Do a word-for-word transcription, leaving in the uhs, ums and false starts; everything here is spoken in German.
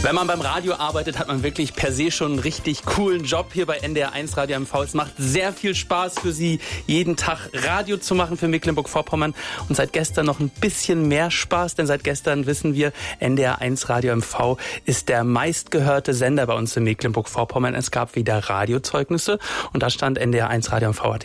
Wenn man beim Radio arbeitet, hat man wirklich per se schon einen richtig coolen Job hier bei N D R eins Radio M V. Es macht sehr viel Spaß für Sie, jeden Tag Radio zu machen für Mecklenburg-Vorpommern. Und seit gestern noch ein bisschen mehr Spaß, denn seit gestern wissen wir, N D R eins Radio M V ist der meistgehörte Sender bei uns in Mecklenburg-Vorpommern. Es gab wieder Radiozeugnisse und da stand N D R eins Radio M V